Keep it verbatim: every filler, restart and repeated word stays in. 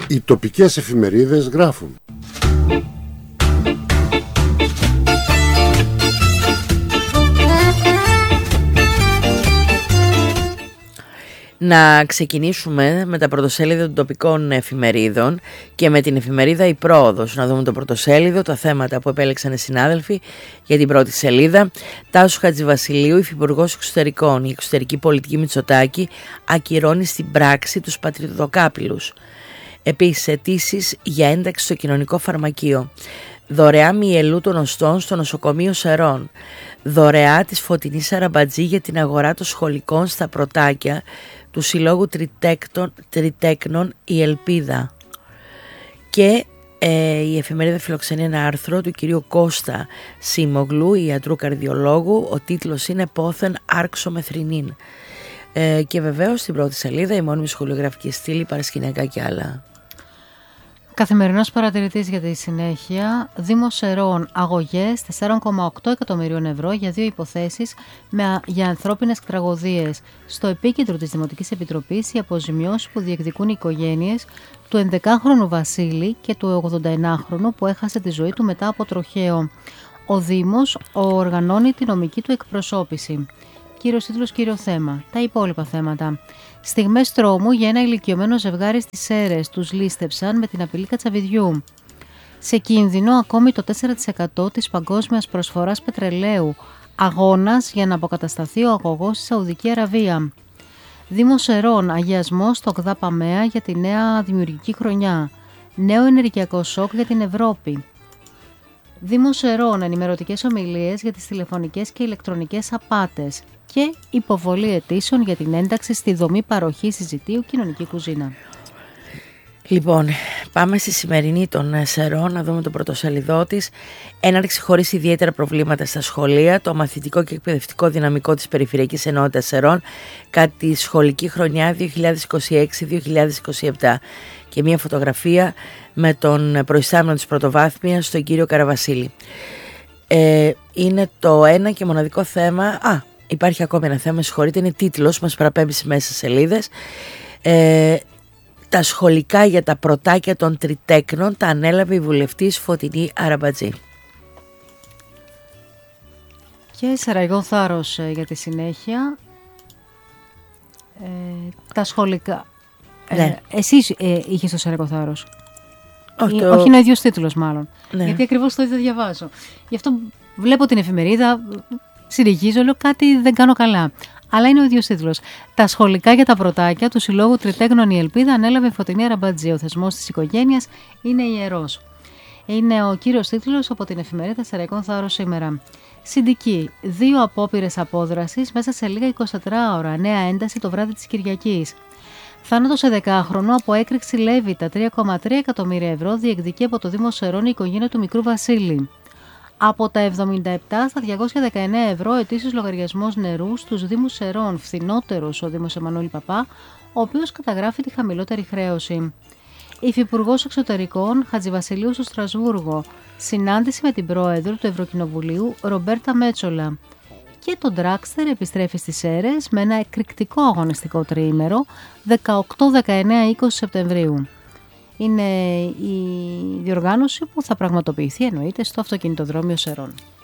Οι τοπικές εφημερίδες γράφουν. Να ξεκινήσουμε με τα πρωτοσέλιδα των τοπικών εφημερίδων και με την εφημερίδα Η Πρόοδος. Να δούμε το πρωτοσέλιδο, τα θέματα που επέλεξαν οι συνάδελφοι για την πρώτη σελίδα. Τάσος Χατζηβασιλείου, υφυπουργός εξωτερικών. Η εξωτερική πολιτική Μητσοτάκη ακυρώνει στην πράξη τους πατριδοκάπηλους. Επίσης, αιτήσεις για ένταξη στο κοινωνικό φαρμακείο. Δωρεά μυελού των οστών στο νοσοκομείο Σερών. Δωρεά της Φωτεινής Αραμπατζή για την αγορά των σχολικών στα πρωτάκια του Συλλόγου Τριτέκνων η Ελπίδα. Και ε, η εφημερίδα φιλοξενεί ένα άρθρο του κυρίου Κώστα Σίμογλου, ιατρού καρδιολόγου. Ο τίτλος είναι «Πόθεν άρξο μεθρινήν». Ε, και βεβαίως στην πρώτη σελίδα η μόνιμη σχολιογραφική στήλη, παρασκηνιακά και άλλα. Καθημερινός παρατηρητής για τη συνέχεια. Δήμος Σερών, αγωγές τέσσερα κόμμα οκτώ εκατομμυρίων ευρώ για δύο υποθέσεις με, για ανθρώπινες τραγωδίες. Στο επίκεντρο της Δημοτικής Επιτροπής οι αποζημιώσεις που διεκδικούν οι οικογένειες του ενδεκάχρονου Βασίλη και του ογδονταενάχρονου που έχασε τη ζωή του μετά από τροχαίο. Ο Δήμος οργανώνει τη νομική του εκπροσώπηση. Κύριος τίτλος, κύριο θέμα. Τα υπόλοιπα θέματα. Στιγμές τρόμου για ένα ηλικιωμένο ζευγάρι στις Σέρρες. Τους λίστεψαν με την απειλή κατσαβιδιού. Σε κίνδυνο ακόμη το τέσσερα τοις εκατό της παγκόσμιας προσφοράς πετρελαίου. Αγώνας για να αποκατασταθεί ο αγωγός στη Σαουδική Αραβία. Δήμος Σερών, αγιασμός στο ΚΔΑΠΑΜΕΑ για τη νέα δημιουργική χρονιά. Νέο ενεργειακό σοκ για την Ευρώπη. Δήμος Σερών, ενημερωτικές ομιλίες για τις τηλεφωνικές και ηλεκτρονικές απάτες. Και υποβολή αιτήσεων για την ένταξη στη δομή παροχής συζητίου κοινωνική κουζίνα. Λοιπόν, πάμε στη σημερινή των Σερών να δούμε το πρωτοσελιδό της. Έναρξη χωρίς ιδιαίτερα προβλήματα στα σχολεία. Το μαθητικό και εκπαιδευτικό δυναμικό της Περιφερειακής Ενότητας Σερών κατά τη σχολική χρονιά δύο χιλιάδες είκοσι έξι δύο χιλιάδες είκοσι επτά. Και μια φωτογραφία με τον προϊστάμενο της πρωτοβάθμιας, τον κύριο Καραβασίλη. Ε, είναι το ένα και μοναδικό θέμα. Α, υπάρχει ακόμη ένα θέμα, συγχωρείτε, είναι τίτλος, μας παραπέμπει μέσα σελίδες. Ε, τα σχολικά για τα πρωτάκια των Τριτέκνων τα ανέλαβε η βουλευτής Φωτεινή Αραμπατζή. Και Σεραϊκό Θάρρος ε, για τη συνέχεια. Ε, τα σχολικά. Ναι. Ε, εσύ ε, είχες το Σεραϊκό Θάρρος. Όχι, ε, το... όχι είναι ο ίδιος τίτλος μάλλον. Ναι. Γιατί ακριβώς το ίδιο διαβάζω. Γι' αυτό βλέπω την εφημερίδα, συνεχίζω, λέω κάτι δεν κάνω καλά. Αλλά είναι ο ίδιος τίτλος. Τα σχολικά για τα πρωτάκια του Συλλόγου Τριτέκνων η Ελπίδα ανέλαβε η Φωτεινή Αραμπατζή. Ο θεσμός της οικογένειας είναι ιερός. Είναι ο κύριος τίτλος από την εφημερίδα Σεραϊκό Θάρρος σήμερα. Συντική. Δύο απόπειρες απόδρασης μέσα σε λίγα εικοσιτετράωρα. Νέα ένταση το βράδυ της Κυριακής. Θάνατος σε δεκάχρονο από έκρηξη Λέβητα. τρία κόμμα τρία εκατομμύρια ευρώ διεκδικεί από το Δήμο Σερών η οικογένεια του μικρού Βασίλη. Από τα εβδομήντα επτά στα διακόσια δεκαεννέα ευρώ ετήσιος λογαριασμός νερού στους Δήμους Σερών, φθηνότερος ο Δήμος Εμμανουήλ Παπά, ο οποίος καταγράφει τη χαμηλότερη χρέωση. Υφυπουργός Εξωτερικών Χατζηβασιλείου στο Στρασβούργο, συνάντηση με την πρόεδρο του Ευρωκοινοβουλίου Ρομπέρτα Μέτσολα. Και το Dragster επιστρέφει στις Σέρρες με ένα εκρηκτικό αγωνιστικό τριήμερο δεκαοκτώ, δεκαεννέα, είκοσι Σεπτεμβρίου. Είναι η διοργάνωση που θα πραγματοποιηθεί εννοείται στο αυτοκινητοδρόμιο Σερών.